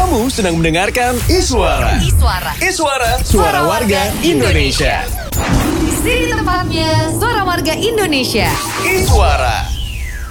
Kamu sedang mendengarkan Iswara. Iswara, suara warga Indonesia. Di sini tempatnya suara warga Indonesia. Iswara.